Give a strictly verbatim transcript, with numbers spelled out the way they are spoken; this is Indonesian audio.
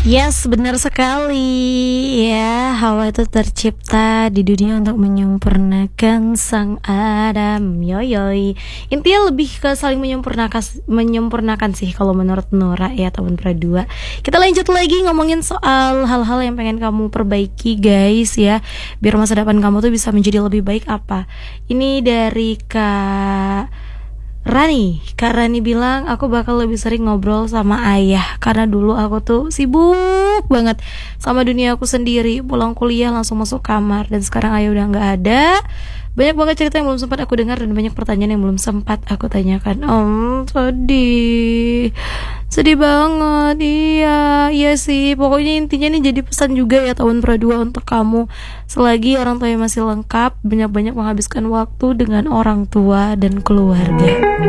Yes, benar sekali. Ya, Hawa itu tercipta di dunia untuk menyempurnakan sang Adam. Yoyoy. Intinya lebih ke saling menyempurnakan menyempurnakan sih kalau menurut Nora ya, teman Pradua. Kita lanjut lagi ngomongin soal hal-hal yang pengen kamu perbaiki, guys, ya. Biar masa depan kamu tuh bisa menjadi lebih baik apa? Ini dari Kak Rani, Kak Rani bilang, aku bakal lebih sering ngobrol sama ayah karena dulu aku tuh sibuk banget sama dunia aku sendiri. Pulang kuliah langsung masuk kamar, dan sekarang ayah udah gak ada. Banyak banget cerita yang belum sempat aku dengar dan banyak pertanyaan yang belum sempat aku tanyakan. Om, sedih Sedih banget. Iya, iya sih. Pokoknya intinya nih jadi pesan juga ya tahun Pradua untuk kamu. Selagi orang tua masih lengkap, banyak-banyak menghabiskan waktu dengan orang tua dan keluarga.